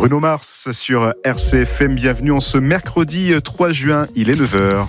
Bruno Mars sur RCFM, bienvenue en ce mercredi 3 juin, il est 9h.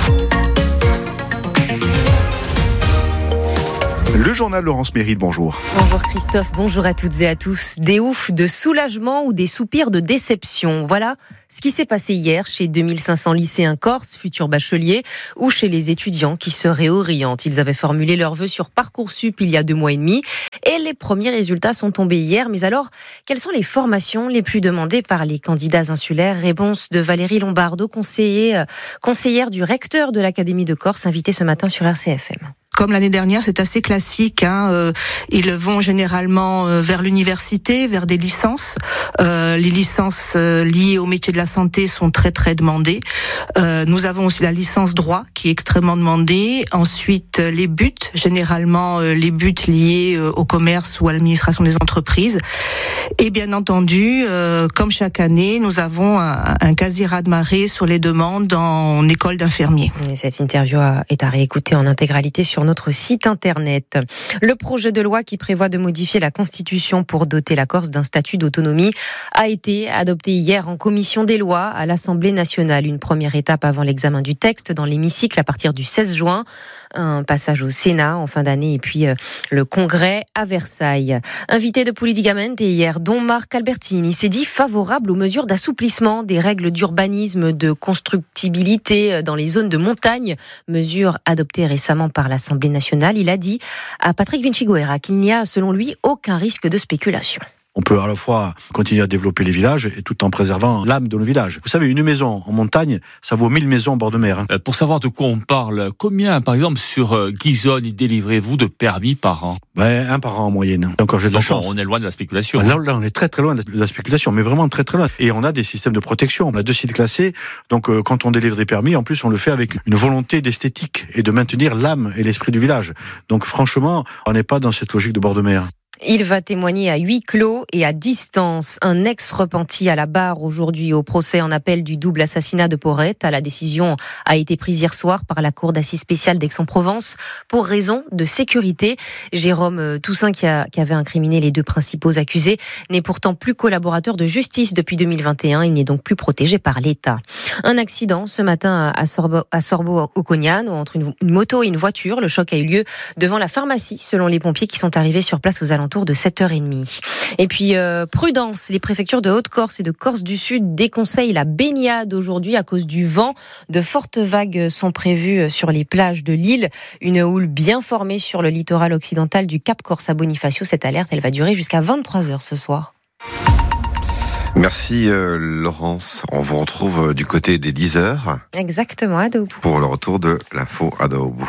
Le journal Laurence Méride, bonjour. Bonjour Christophe, bonjour à toutes et à tous. Des oufs de soulagement ou des soupirs de déception. Voilà ce qui s'est passé hier chez 2500 lycéens corses, futurs bacheliers, ou chez les étudiants qui se réorientent. Ils avaient formulé leurs vœux sur Parcoursup il y a 2 mois et demi et les premiers résultats sont tombés hier. Mais alors, quelles sont les formations les plus demandées par les candidats insulaires ? Réponse de Valérie Lombardo, conseillère du recteur de l'Académie de Corse, invitée ce matin sur RCFM. Comme l'année dernière, c'est assez classique. Ils vont généralement vers l'université, vers des licences. Les licences liées au métier de la santé sont très très demandées. Nous avons aussi la licence droit qui est extrêmement demandée. Ensuite, les buts, généralement les buts liés au commerce ou à l'administration des entreprises. Et bien entendu, comme chaque année, nous avons un quasi raz-de-marée sur les demandes en école d'infirmiers. Et cette interview est à réécouter en intégralité sur notre site internet. Le projet de loi qui prévoit de modifier la Constitution pour doter la Corse d'un statut d'autonomie a été adopté hier en commission des lois à l'Assemblée nationale. Une première étape avant l'examen du texte dans l'hémicycle à partir du 16 juin. Un passage au Sénat en fin d'année et puis le Congrès à Versailles. Invité de Politicamente hier, dont Marc Albertini s'est dit favorable aux mesures d'assouplissement des règles d'urbanisme, de constructibilité dans les zones de montagne, mesures adoptées récemment par l'Assemblée nationale. Il a dit à Patrick Vincigoera qu'il n'y a, selon lui, aucun risque de spéculation. On peut à la fois continuer à développer les villages et tout en préservant l'âme de nos villages. Vous savez, une maison en montagne, ça vaut 1000 maisons en bord de mer. Pour savoir de quoi on parle, combien, par exemple, sur Ghisonne, délivrez-vous de permis par an ? Un par an en moyenne. Encore j'ai de la chance. On est loin de la spéculation. Là, on est très très loin de la spéculation, mais vraiment très très loin. Et on a des systèmes de protection. On a 2 sites classés. Donc quand on délivre des permis, en plus on le fait avec une volonté d'esthétique et de maintenir l'âme et l'esprit du village. Donc franchement, on n'est pas dans cette logique de bord de mer. Il va témoigner à huis clos et à distance. Un ex-repenti à la barre aujourd'hui au procès en appel du double assassinat de Porrette. La décision a été prise hier soir par la Cour d'assises spéciale d'Aix-en-Provence pour raison de sécurité. Jérôme Toussaint, qui avait incriminé les 2 principaux accusés, n'est pourtant plus collaborateur de justice depuis 2021. Il n'est donc plus protégé par l'État. Un accident ce matin à Sorbo-Ocognano entre une moto et une voiture. Le choc a eu lieu devant la pharmacie, selon les pompiers qui sont arrivés sur place aux alentours de 7h30. Et puis, prudence, les préfectures de Haute-Corse et de Corse du Sud déconseillent la baignade aujourd'hui à cause du vent. De fortes vagues sont prévues sur les plages de l'île. Une houle bien formée sur le littoral occidental du Cap Corse à Bonifacio. Cette alerte, elle va durer jusqu'à 23h ce soir. Merci Laurence. On vous retrouve du côté des 10h. Exactement, à Daoubou. Pour le retour de l'info à Daoubou.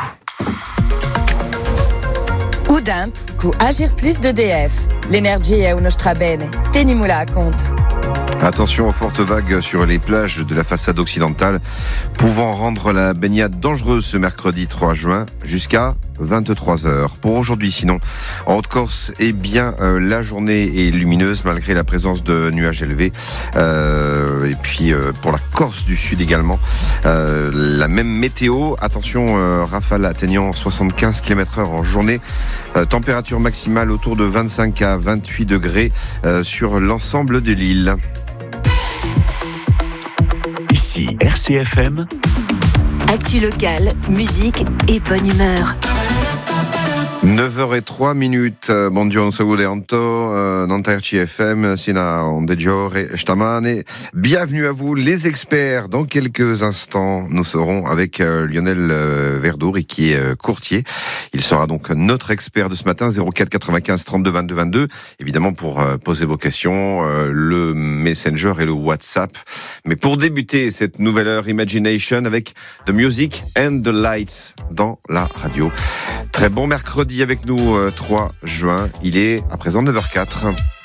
Udimp, cu Agir Plus d'EDF. L'énergie è uno strabene. Tenimula a compte. Attention aux fortes vagues sur les plages de la façade occidentale, pouvant rendre la baignade dangereuse ce mercredi 3 juin jusqu'à 23h. Pour aujourd'hui, sinon, en Haute-Corse, la journée est lumineuse malgré la présence de nuages élevés. Et puis, pour la Corse du Sud également, la même météo. Attention, rafales atteignant 75 km/h en journée. Température maximale autour de 25 à 28 degrés sur l'ensemble de l'île. Ici RCFM. Actu locale, musique et bonne humeur. 9h03. Buongiorno Anto, Nanterci FM, Sina Ondegiore, Stamane. Bienvenue à vous, les experts. Dans quelques instants, nous serons avec Lionel Verdouri, qui est courtier. Il sera donc notre expert de ce matin, 04 95 32 22 22. Évidemment, pour poser vos questions, le Messenger et le WhatsApp. Mais pour débuter cette nouvelle heure, Imagination avec The Music and the Lights dans la radio. Très bon mercredi avec nous, 3 juin. Il est à présent 9h04.